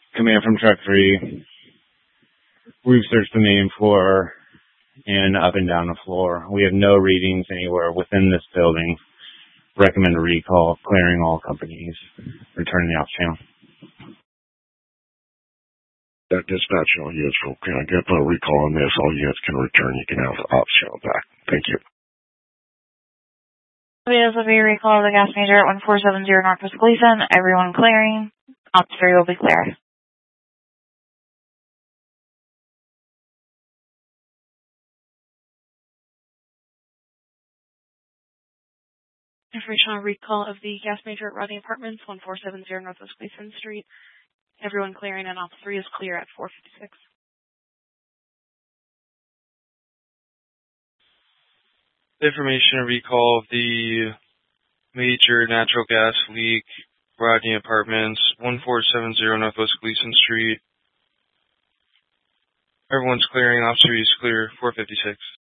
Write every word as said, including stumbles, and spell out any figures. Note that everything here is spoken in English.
Command from Truck three. We've searched the main floor and up and down the floor. We have no readings anywhere within this building. Recommend a recall, clearing all companies, returning the ops channel. That dispatch, all units will can I get a recall on this? All units can return. You can have the ops channel back. Thank you. This will be a recall of the gas major at one four seven zero Northwest Gleason. Everyone clearing. Ops three will be clear. Information on recall of the gas major at Rodney Apartments, one four seven zero Northwest Gleason Street. Everyone clearing, and Ops three is clear at four fifty-six. Information on recall of the major natural gas leak, Rodney Apartments, one four seven zero Northwest Gleason Street. Everyone's clearing, Ops three is clear, four fifty-six.